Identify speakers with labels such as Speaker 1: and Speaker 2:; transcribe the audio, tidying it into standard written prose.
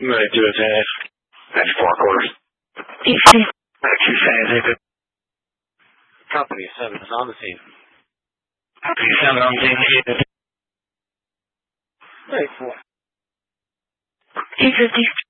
Speaker 1: Ready to attack.
Speaker 2: That's 4 quarters.
Speaker 3: Easy.
Speaker 2: That's 2 seconds.
Speaker 1: Company 7 is on the scene.
Speaker 2: Company 7 on the scene.
Speaker 1: Ready for.
Speaker 3: E50.